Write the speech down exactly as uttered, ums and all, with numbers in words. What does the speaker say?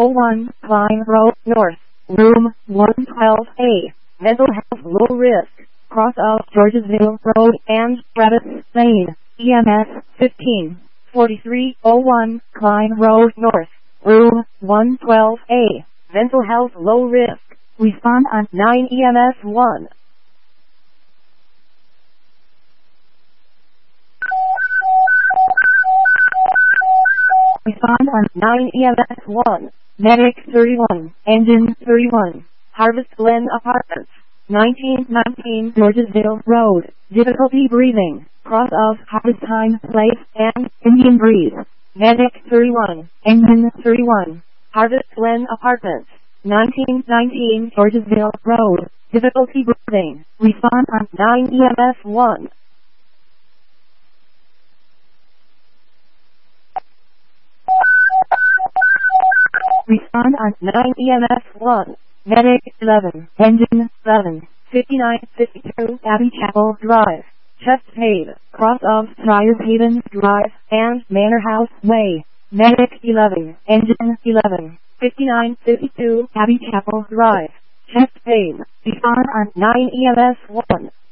oh one, Klein Road North, room one twelve A, mental health low risk, cross of Georgesville Road and Travis Lane, E M S fifteen, forty-three oh one, Klein Road North, room one twelve A, mental health low risk, respond on nine E M S one. Respond on nine E M S one. Medic thirty-one, Engine thirty-one, Harvest Glen Apartments, nineteen nineteen Georgesville Road, difficulty breathing, cross of Harvest Time Place and Indian Breeze. Medic thirty-one, Engine thirty-one, Harvest Glen Apartments, nineteen nineteen Georgesville Road, difficulty breathing, respond on nine E M S one. Respond on nine E M S one. Medic eleven, Engine seven, fifty-nine fifty-two Abbey Chapel Drive, Chesapeake, cross of Friars Haven Drive and Manor House Way. Medic eleven, Engine eleven, fifty-nine fifty-two Abbey Chapel Drive, Chesapeake. Respond on nine E M S one.